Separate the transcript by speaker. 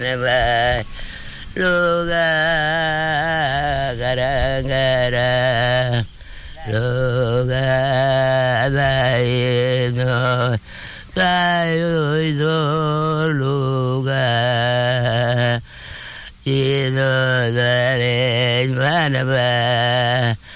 Speaker 1: Luga garangara Luga daino tayo ido luga Ido dare manaba